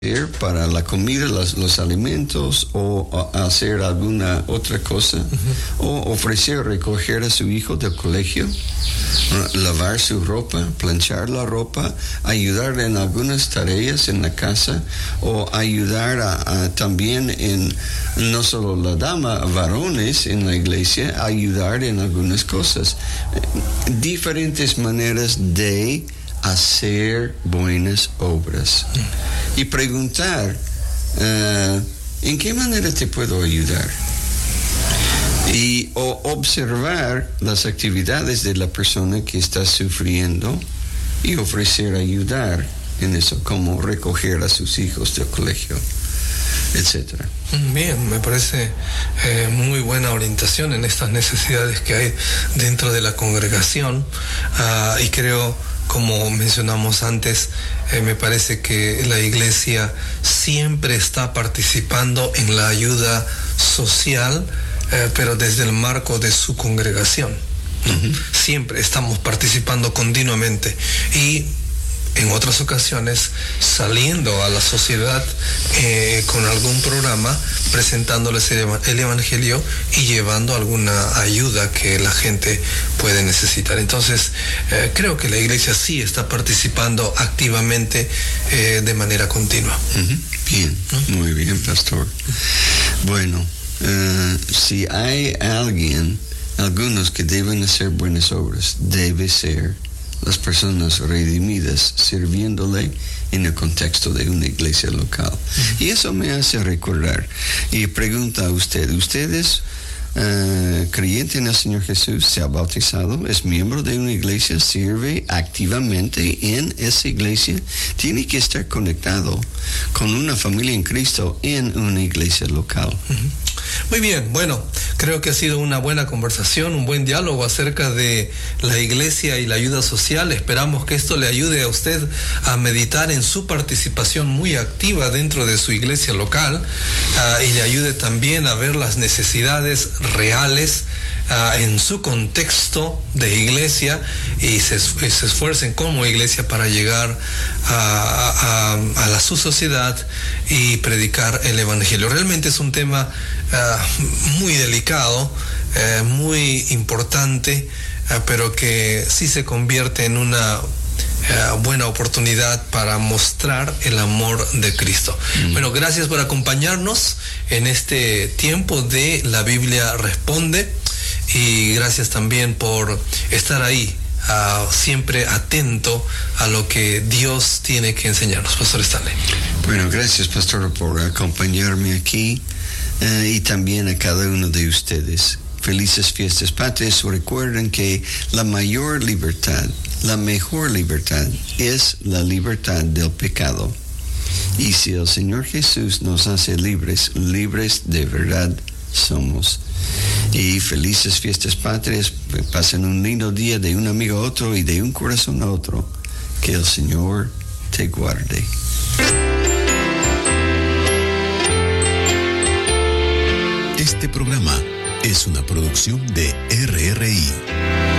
para la comida, los alimentos, o hacer alguna otra cosa, o ofrecer recoger a su hijo del colegio, lavar su ropa, planchar la ropa, ayudar en algunas tareas en la casa, o ayudar también en, no solo la dama, varones en la iglesia, ayudar en algunas cosas. Diferentes maneras de hacer buenas obras y preguntar ¿en qué manera te puedo ayudar? O observar las actividades de la persona que está sufriendo y ofrecer ayudar en eso, como recoger a sus hijos del colegio, etcétera. Bien, me parece muy buena orientación en estas necesidades que hay dentro de la congregación, y creo, como mencionamos antes, me parece que la iglesia siempre está participando en la ayuda social, pero desde el marco de su congregación. Siempre estamos participando continuamente y en otras ocasiones saliendo a la sociedad con algún programa, presentándoles el Evangelio y llevando alguna ayuda que la gente puede necesitar. Entonces, creo que la iglesia sí está participando activamente de manera continua. Bien, muy bien, pastor. Bueno, si hay algunos que deben hacer buenas obras, debe ser las personas redimidas sirviéndole en el contexto de una iglesia local. Y eso me hace recordar y pregunta a ustedes, creyente en el Señor Jesús, se ha bautizado, es miembro de una iglesia, sirve activamente en esa iglesia, tiene que estar conectado con una familia en Cristo en una iglesia local. Muy bien, bueno, creo que ha sido una buena conversación, un buen diálogo acerca de la iglesia y la ayuda social. Esperamos que esto le ayude a usted a meditar en su participación muy activa dentro de su iglesia local, y le ayude también a ver las necesidades reales en su contexto de iglesia, y se esfuercen como iglesia para llegar a su sociedad y predicar el Evangelio. Realmente es un tema muy delicado, muy importante, pero que sí se convierte en una buena oportunidad para mostrar el amor de Cristo. Bueno, gracias por acompañarnos en este tiempo de La Biblia Responde, y gracias también por estar ahí, siempre atento a lo que Dios tiene que enseñarnos. Pastor Stanley. Bueno, gracias, pastor, por acompañarme aquí, y también a cada uno de ustedes. Felices fiestas patrias. Recuerden que la mayor libertad, la mejor libertad, es la libertad del pecado. Y si el Señor Jesús nos hace libres, libres de verdad somos. Y felices fiestas patrias. Pasen un lindo día de un amigo a otro y de un corazón a otro. Que el Señor te guarde. Este programa es una producción de RRI.